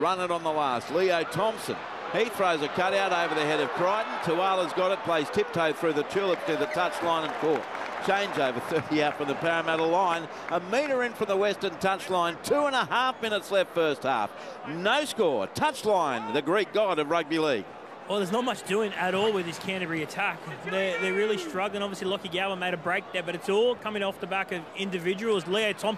Run it on the last. Leo Thompson. He throws a cutout over the head of Crichton. Tuala's got it. Plays tiptoe through the tulips to the touchline and caught. Change over 30 out from the Parramatta line. A metre in from the Western touchline. 2.5 minutes left first half. No score. Touchline, the Greek god of rugby league. Well, there's not much doing at all with this Canterbury attack. They're really struggling. Obviously, Lockie Gower made a break there, but it's all coming off the back of individuals. Leo Thompson